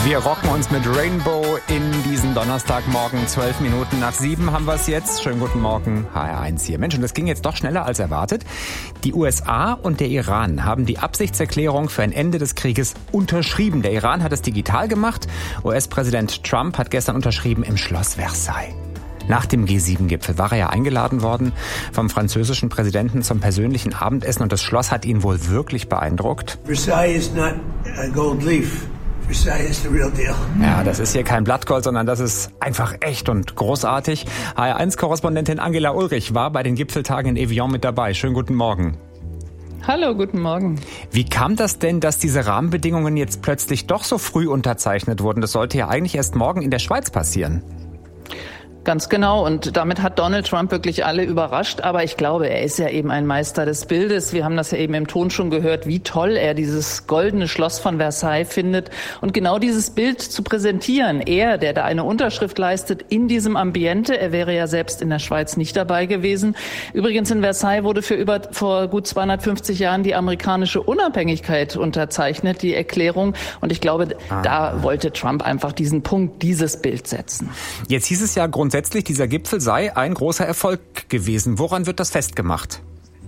Wir rocken uns mit Rainbow in diesen Donnerstagmorgen. 12 Minuten nach 7 haben wir es jetzt. Schönen guten Morgen, HR1 hier. Mensch, und das ging jetzt doch schneller als erwartet. Die USA und der Iran haben die Absichtserklärung für ein Ende des Krieges unterschrieben. Der Iran hat es digital gemacht. US-Präsident Trump hat gestern unterschrieben im Schloss Versailles. Nach dem G7-Gipfel war er ja eingeladen worden vom französischen Präsidenten zum persönlichen Abendessen und das Schloss hat ihn wohl wirklich beeindruckt. Versailles is not a gold leaf. Versailles is the real deal. Ja, das ist hier kein Blattgold, sondern das ist einfach echt und großartig. HR1-Korrespondentin Angela Ulrich war bei den Gipfeltagen in Evian mit dabei. Schönen guten Morgen. Hallo, guten Morgen. Wie kam das denn, dass diese Rahmenbedingungen jetzt plötzlich doch so früh unterzeichnet wurden? Das sollte ja eigentlich erst morgen in der Schweiz passieren. Ganz genau. Und damit hat Donald Trump wirklich alle überrascht. Aber ich glaube, er ist ja eben ein Meister des Bildes. Wir haben das ja eben im Ton schon gehört, wie toll er dieses goldene Schloss von Versailles findet. Und genau dieses Bild zu präsentieren, er, der da eine Unterschrift leistet in diesem Ambiente, er wäre ja selbst in der Schweiz nicht dabei gewesen. Übrigens in Versailles wurde vor gut 250 Jahren die amerikanische Unabhängigkeit unterzeichnet, die Erklärung. Und ich glaube, da wollte Trump einfach diesen Punkt, dieses Bild setzen. Jetzt hieß es ja grundsätzlich, dieser Gipfel sei ein großer Erfolg gewesen. Woran wird das festgemacht?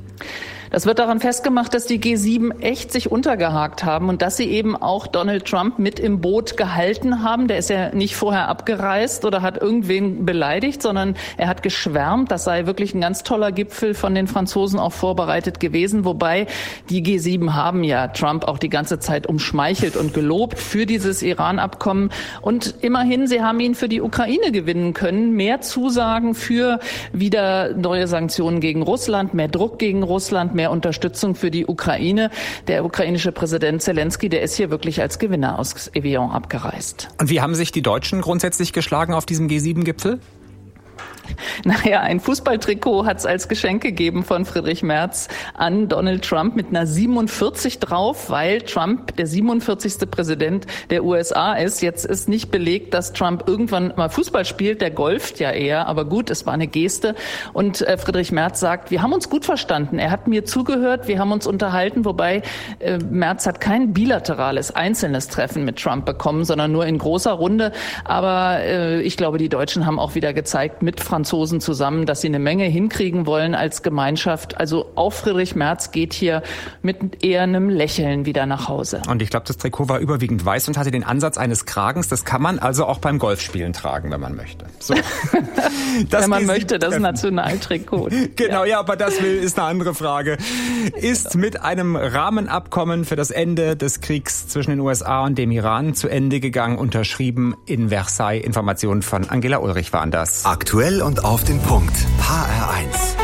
Das wird daran festgemacht, dass die G7 echt sich untergehakt haben und dass sie eben auch Donald Trump mit im Boot gehalten haben. Der ist ja nicht vorher abgereist oder hat irgendwen beleidigt, sondern er hat geschwärmt. Das sei wirklich ein ganz toller Gipfel von den Franzosen auch vorbereitet gewesen. Wobei die G7 haben ja Trump auch die ganze Zeit umschmeichelt und gelobt für dieses Iran-Abkommen. Und immerhin, sie haben ihn für die Ukraine gewinnen können. Mehr Zusagen für wieder neue Sanktionen gegen Russland, mehr Druck gegen Russland, mehr Unterstützung für die Ukraine. Der ukrainische Präsident Zelensky, der ist hier wirklich als Gewinner aus Evian abgereist. Und wie haben sich die Deutschen grundsätzlich geschlagen auf diesem G7-Gipfel? Naja, ein Fußballtrikot hat es als Geschenk gegeben von Friedrich Merz an Donald Trump mit einer 47 drauf, weil Trump der 47. Präsident der USA ist. Jetzt ist nicht belegt, dass Trump irgendwann mal Fußball spielt, der golft ja eher, aber gut, es war eine Geste. Und Friedrich Merz sagt, wir haben uns gut verstanden, er hat mir zugehört, wir haben uns unterhalten, wobei Merz hat kein bilaterales, einzelnes Treffen mit Trump bekommen, sondern nur in großer Runde. Aber ich glaube, die Deutschen haben auch wieder gezeigt, mit Franzosen zusammen, dass sie eine Menge hinkriegen wollen als Gemeinschaft. Also auch Friedrich Merz geht hier mit eher einem Lächeln wieder nach Hause. Und ich glaube, das Trikot war überwiegend weiß und hatte den Ansatz eines Kragens. Das kann man also auch beim Golfspielen tragen, wenn man möchte. So. Wenn man möchte, das Nationaltrikot. Genau, ja, aber das ist eine andere Frage. Ist mit einem Rahmenabkommen für das Ende des Kriegs zwischen den USA und dem Iran zu Ende gegangen, unterschrieben in Versailles. Informationen von Angela Ulrich waren das. Aktuell und auf den Punkt. HR1.